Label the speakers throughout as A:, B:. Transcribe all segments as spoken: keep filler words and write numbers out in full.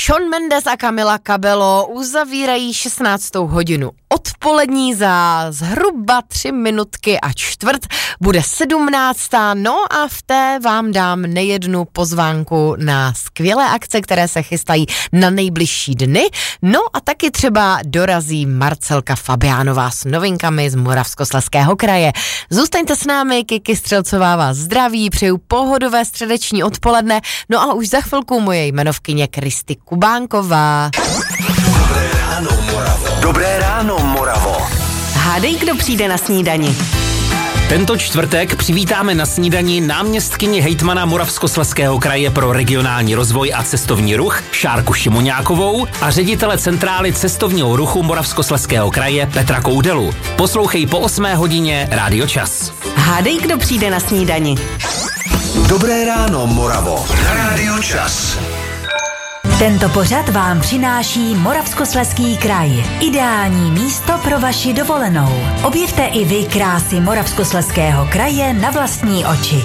A: Shawn Mendes a Camila Cabello uzavírají šestnáctou hodinu odpolední, za zhruba tři minutky a čtvrt bude sedmnáctá. No a v té vám dám nejednu pozvánku na skvělé akce, které se chystají na nejbližší dny. No a taky třeba dorazí Marcelka Fabiánová s novinkami z Moravskoslezského kraje. Zůstaňte s námi, Kiki Střelcová vás zdraví, přeju pohodové středeční odpoledne. No a už za chvilku moje jmenovkyně Kristy Kubánková.
B: Dobré ráno, Moravo. Dobré ráno, Moravo.
A: Hádej, kdo přijde na snídani.
C: Tento čtvrtek přivítáme na snídani náměstkyni hejtmana Moravskoslezského kraje pro regionální rozvoj a cestovní ruch Šárku Šimoňákovou a ředitele centrály cestovního ruchu Moravskoslezského kraje Petra Koudelu. Poslouchej po osmé hodině Rádio Čas.
A: Hádej, kdo přijde na snídani.
B: Dobré ráno, Moravo. Na Rádio Čas.
D: Tento pořad vám přináší Moravskoslezský kraj. Ideální místo pro vaši dovolenou. Objevte i vy krásy Moravskoslezského kraje na vlastní oči.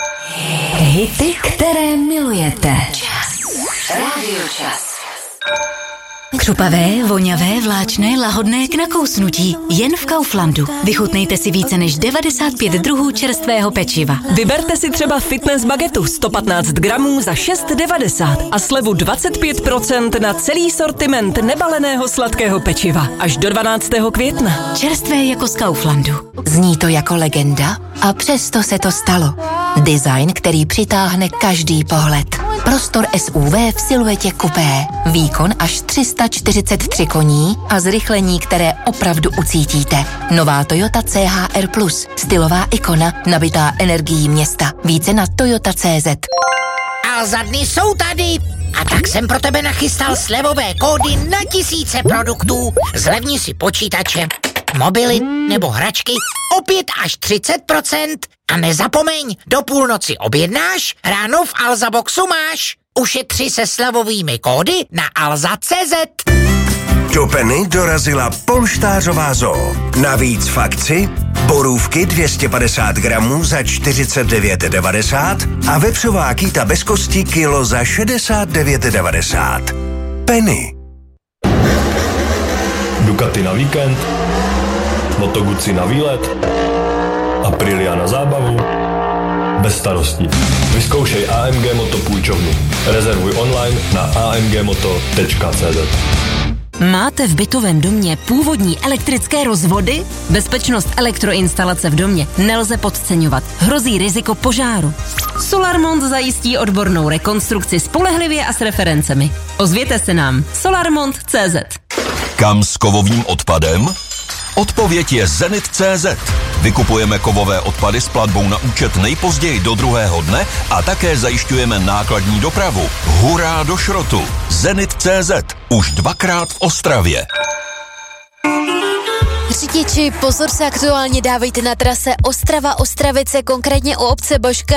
D: Hity, které milujete. Čas. Rádio Čas. Křupavé, voňavé, vláčné, lahodné k nakousnutí. Jen v Kauflandu. Vychutnejte si více než devadesát pět druhů čerstvého pečiva.
E: Vyberte si třeba fitness bagetu sto patnáct gramů za šest devadesát a slevu dvacet pět procent na celý sortiment nebaleného sladkého pečiva. Až do dvanáctého května.
D: Čerstvé jako z Kauflandu.
F: Zní to jako legenda a přesto se to stalo. Design, který přitáhne každý pohled. Prostor S U V v siluetě kupé. Výkon až tři sta čtyřicet tři koní a zrychlení, které opravdu ucítíte. Nová Toyota C H R plus. Stylová ikona, nabitá energií města. Více na toyota tečka cé zet.
G: Alza dny jsou tady. A tak jsem pro tebe nachystal slevové kódy na tisíce produktů. Zlevni si počítače, mobily nebo hračky o pět až třicet procent. A nezapomeň, do půlnoci objednáš, ráno v Alza Boxu máš. Ušetři se slevovými kódy na alza tečka cé zet.
B: Do Penny dorazila polštářová zoo. Navíc v akci borůvky dvě stě padesát gramů za čtyřicet devět devadesát a vepřová kýta bez kosti kilo za šedesát devět devadesát. Penny.
H: Ducati na víkend, Moto Guzzi na výlet, Aprilia na zábavu, bez starostí. Vyzkoušej A M G Moto půjčovnu. Rezervuj online na a m g moto tečka cé zet.
E: Máte v bytovém domě původní elektrické rozvody? Bezpečnost elektroinstalace v domě nelze podceňovat. Hrozí riziko požáru. Solarmont zajistí odbornou rekonstrukci spolehlivě a s referencemi. Ozvěte se nám. solarmont tečka cé zet.
I: Kam s kovovým odpadem? Odpověď je Zenit tečka cé zet. Vykupujeme kovové odpady s platbou na účet nejpozději do druhého dne a také zajišťujeme nákladní dopravu. Hurá do šrotu! Zenit tečka cé zet. Už dvakrát v Ostravě.
J: Řidiči, pozor se aktuálně dávejte na trase Ostrava-Ostravice, konkrétně u obce Božka